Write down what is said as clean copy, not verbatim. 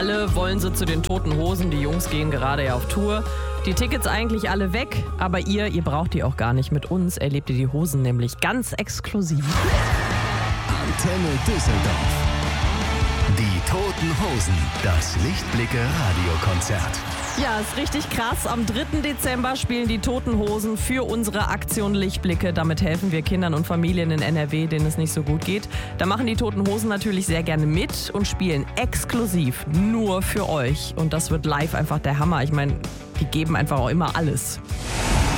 Alle wollen sie zu den Toten Hosen. Die Jungs gehen gerade ja auf Tour. Die Tickets eigentlich alle weg, aber ihr braucht die auch gar nicht. Mit uns erlebt ihr die Hosen nämlich ganz exklusiv. Antenne Düsseldorf. Die Toten Hosen, das Lichtblicke-Radiokonzert. Ja, ist richtig krass. Am 3. Dezember spielen die Toten Hosen für unsere Aktion Lichtblicke. Damit helfen wir Kindern und Familien in NRW, denen es nicht so gut geht. Da machen die Toten Hosen natürlich sehr gerne mit und spielen exklusiv nur für euch. Und das wird live einfach der Hammer. Ich meine, die geben einfach auch immer alles.